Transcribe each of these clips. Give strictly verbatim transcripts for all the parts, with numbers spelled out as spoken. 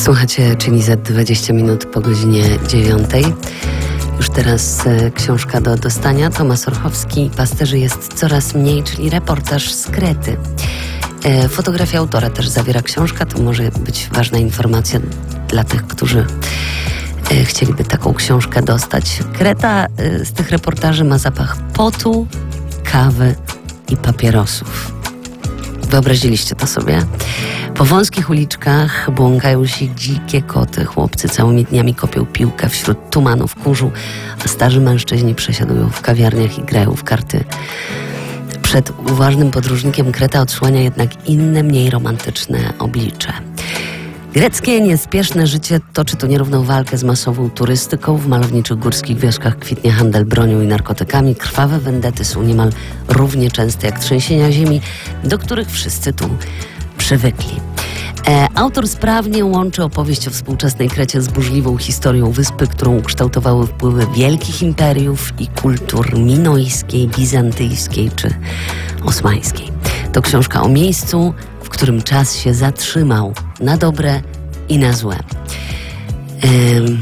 Słuchacie Czyli za dwadzieścia minut po godzinie dziewiątej. Już teraz e, książka do dostania. Tomasz Orchowski, Pasterzy jest coraz mniej, czyli reportaż z Krety. E, fotografia autora też zawiera książka. To może być ważna informacja dla tych, którzy e, chcieliby taką książkę dostać. Kreta e, z tych reportaży ma zapach potu, kawy i papierosów. Wyobraziliście to sobie? Po wąskich uliczkach błąkają się dzikie koty. Chłopcy całymi dniami kopią piłkę wśród tumanów kurzu, a starzy mężczyźni przesiadują w kawiarniach i grają w karty. Przed uważnym podróżnikiem Kreta odsłania jednak inne, mniej romantyczne oblicze. Greckie, niespieszne życie toczy tu nierówną walkę z masową turystyką. W malowniczych górskich wioskach kwitnie handel bronią i narkotykami. Krwawe wendety są niemal równie częste jak trzęsienia ziemi, do których wszyscy tu przywykli. E, autor sprawnie łączy opowieść o współczesnej Krecie z burzliwą historią wyspy, którą ukształtowały wpływy wielkich imperiów i kultur minojskiej, bizantyjskiej czy osmańskiej. To książka o miejscu, w którym czas się zatrzymał na dobre i na złe. Ym...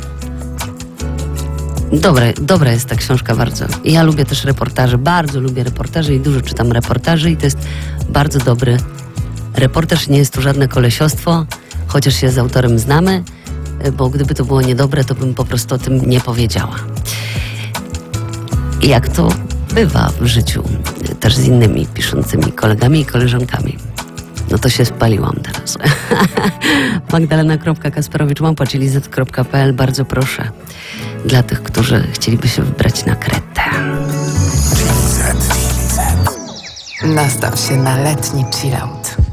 Dobre, dobra jest ta książka bardzo. Ja lubię też reportaże, bardzo lubię reportaże i dużo czytam reportaży i to jest bardzo dobry reportaż. Nie jest tu żadne kolesiostwo, chociaż się z autorem znamy, bo gdyby to było niedobre, to bym po prostu o tym nie powiedziała. I jak to bywa w życiu, też z innymi piszącymi kolegami i koleżankami. No to się spaliłam teraz. Magdalena kropka kasperowicz małpa czyli zet kropka pe el. Bardzo proszę dla tych, którzy chcieliby się wybrać na Kretę. Nastaw się na letni chillout.